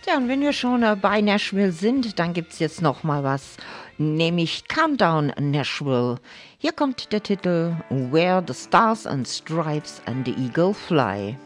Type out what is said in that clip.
Ja, und wenn wir schon bei Nashville sind, dann gibt's jetzt noch mal was, nämlich Countdown Nashville. Hier kommt der Titel Where the Stars and Stripes and the Eagle Fly.